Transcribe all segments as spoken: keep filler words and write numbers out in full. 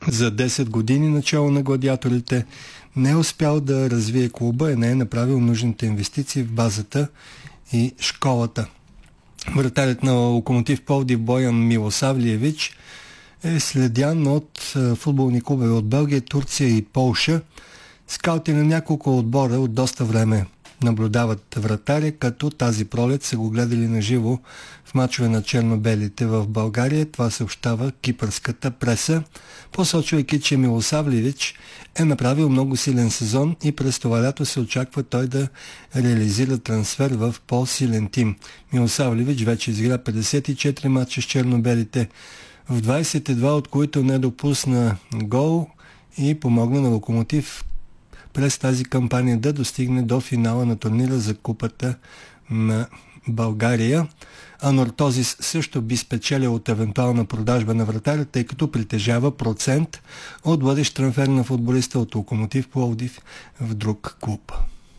за десет години начало на гладиаторите, не е успял да развие клуба и не е направил нужните инвестиции в базата и школата. Вратарят на Локомотив Пловдив Боян Милосавлиевич е следян от футболни клубове от Белгия, Турция и Полша. Скаути на няколко отбора от доста време наблюдават вратаря, като тази пролет са го гледали на живо в мачове на черно-белите в България. Това съобщава кипърската преса, посочвайки, че Милосавлиевич е направил много силен сезон и през това лято се очаква той да реализира трансфер в по-силен тим. Милосавлиевич вече изигра петдесет и четири мача с черно-белите, в двадесет и два от които не допусна гол и помогна на Локомотив през тази кампания да достигне до финала на турнира за Купата на България. Анортозис също би спечелил от евентуална продажба на вратаря, тъй като притежава процент от бъдещ трансфер на футболиста от Локомотив Пловдив в друг клуб.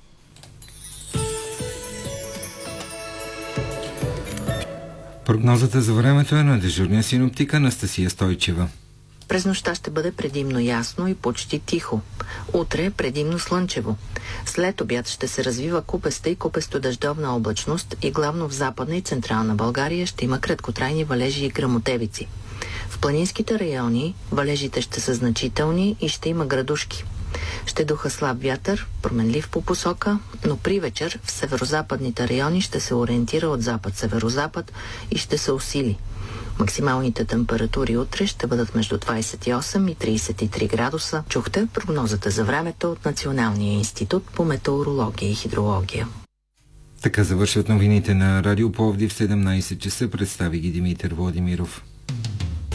Прогнозата за времето е на дежурния синоптик Анастасия Стойчева. През нощта ще бъде предимно ясно и почти тихо. Утре предимно слънчево. След обяд ще се развива купеста и купесто-дъждовна облачност и главно в Западна и Централна България ще има краткотрайни валежи и гръмотевици. В планинските райони валежите ще са значителни и ще има градушки. Ще духа слаб вятър, променлив по посока, но при вечер в северозападните райони ще се ориентира от запад-северозапад и ще се усили. Максималните температури утре ще бъдат между двадесет и осем и тридесет и три градуса. Чухте прогнозата за времето от Националния институт по метеорология и хидрология. Така завършват новините на Радио Пловдив в седемнадесет часа. Представи ги Димитър Владимиров.